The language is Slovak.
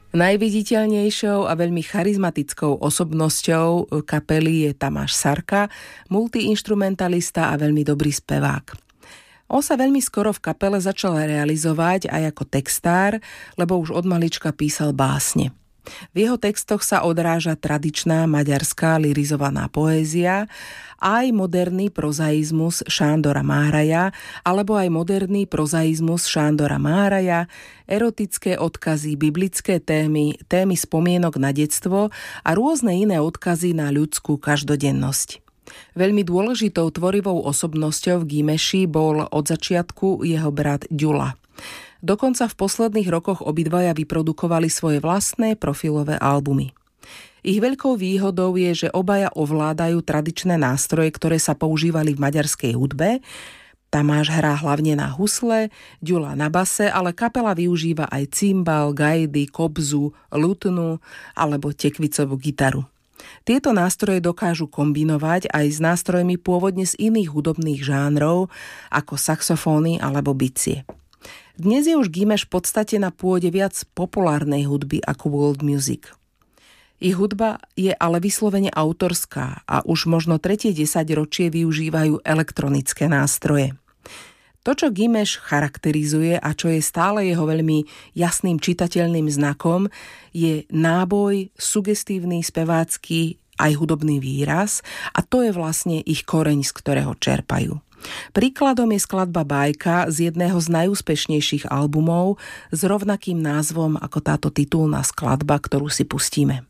Najviditeľnejšou a veľmi charizmatickou osobnosťou kapely je Tamáš Sarka, multiinštrumentalista a veľmi dobrý spevák. On sa veľmi skoro v kapele začal realizovať aj ako textár, lebo už od malička písal básne. V jeho textoch sa odráža tradičná maďarská lyrizovaná poézia, aj moderný prozaizmus Sándora Máraja, alebo aj moderný prozaizmus Sándora Máraja, erotické odkazy, biblické témy, témy spomienok na detstvo a rôzne iné odkazy na ľudskú každodennosť. Veľmi dôležitou tvorivou osobnosťou v Gimeši bol od začiatku jeho brat Ďula. Dokonca v posledných rokoch obidvaja vyprodukovali svoje vlastné profilové albumy. Ich veľkou výhodou je, že obaja ovládajú tradičné nástroje, ktoré sa používali v maďarskej hudbe. Tamáš hrá hlavne na husle, Ďula na base, ale kapela využíva aj cimbal, gajdy, kobzu, lutnu alebo tekvicovú gitaru. Tieto nástroje dokážu kombinovať aj s nástrojmi pôvodne z iných hudobných žánrov, ako saxofóny alebo bicie. Dnes je už Gimeš v podstate na pôde viac populárnej hudby ako world music. Ich hudba je ale vyslovene autorská a už možno 3. desaťročie využívajú elektronické nástroje. To, čo Gimeš charakterizuje a čo je stále jeho veľmi jasným čitateľným znakom, je náboj, sugestívny spevácky aj hudobný výraz a to je vlastne ich koreň, z ktorého čerpajú. Príkladom je skladba Bajka z jedného z najúspešnejších albumov s rovnakým názvom ako táto titulná skladba, ktorú si pustíme.